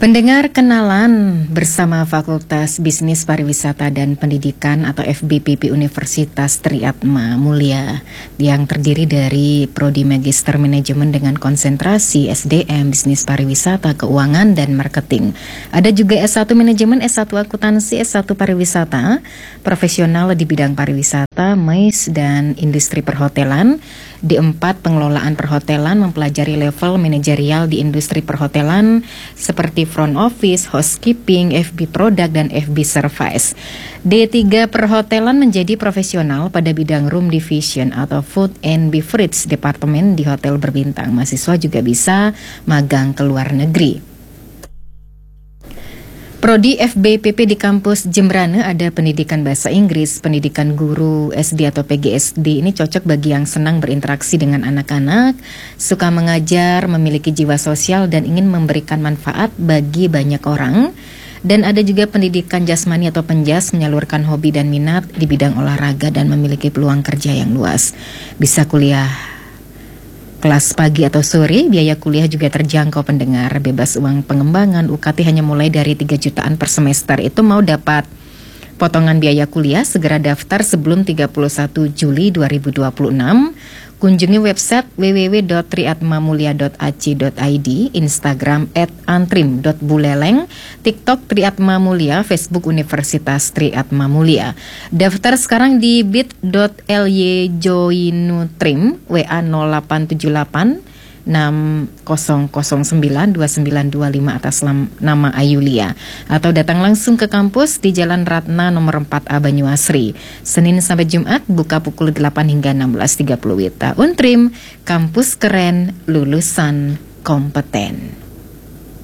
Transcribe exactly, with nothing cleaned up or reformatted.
Pendengar, kenalan bersama Fakultas Bisnis Pariwisata dan Pendidikan atau F B P P Universitas Triatma Mulia yang terdiri dari Prodi Magister Manajemen dengan konsentrasi S D M, Bisnis Pariwisata, Keuangan, dan Marketing. Ada juga S satu Manajemen, S satu Akuntansi, S satu Pariwisata, profesional di bidang pariwisata, M I S, dan industri perhotelan. D empat Pengelolaan Perhotelan, mempelajari level manajerial di industri perhotelan seperti front office, housekeeping, F B product, dan F B service. D tiga Perhotelan, menjadi profesional pada bidang room division atau food and beverage department di hotel berbintang. Mahasiswa juga bisa magang ke luar negeri. Prodi F B P P di kampus Jembrane ada pendidikan bahasa Inggris, pendidikan guru S D atau P G S D. Ini cocok bagi yang senang berinteraksi dengan anak-anak, suka mengajar, memiliki jiwa sosial, dan ingin memberikan manfaat bagi banyak orang. Dan ada juga pendidikan jasmani atau penjas, menyalurkan hobi dan minat di bidang olahraga dan memiliki peluang kerja yang luas. Bisa kuliah kelas pagi atau sore, biaya kuliah juga terjangkau pendengar, bebas uang pengembangan, U K T hanya mulai dari tiga jutaan per semester. Itu mau dapat potongan biaya kuliah, segera daftar sebelum tiga puluh satu Juli dua ribu dua puluh enam. Kunjungi website w w w dot triatmamulia dot a c dot i d, Instagram at antrim dot buleleng, TikTok Triatma Mulia, Facebook Universitas Triatma Mulia. Daftar sekarang di bit dot l y joinutrim, W A nol delapan tujuh delapan enam nol nol sembilan dua sembilan dua lima atas nama Ayulia, atau datang langsung ke kampus di Jalan Ratna nomor empat A Banyuasri. Senin sampai Jumat buka pukul delapan hingga enam belas tiga puluh W I T A. Untrim, kampus keren, lulusan kompeten.